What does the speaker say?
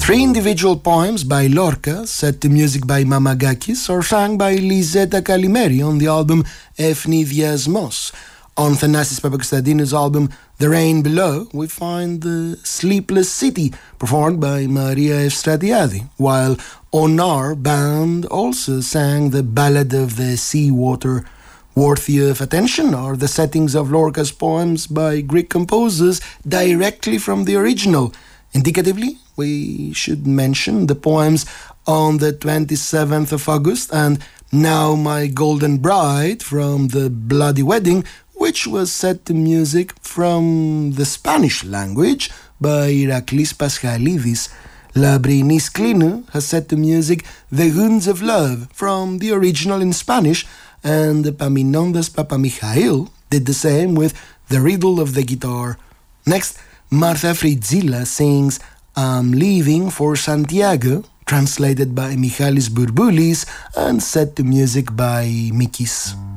Three individual poems by Lorca, set to music by Mamagakis, are sung by Lizeta Kalimeri on the album Ephnidiasmos. On Thanasis Papakonstantinou album The Rain Below, we find The Sleepless City, performed by Maria Efstratiadi, while Onar Band also sang the Ballad of the Seawater. Worthy of attention are the settings of Lorca's poems by Greek composers directly from the original. Indicatively, we should mention the poems On the 27th of August and Now My Golden Bride from The Bloody Wedding, which was set to music from the Spanish language by Iraklis Paschalidis. Labrinis Klinou has set to music The Wounds of Love from the original in Spanish, and Epaminondas Papamichail did the same with The Riddle of the Guitar. Next, Martha Fritzila sings I'm Leaving for Santiago, translated by Michalis Bourboulys and set to music by Mikis.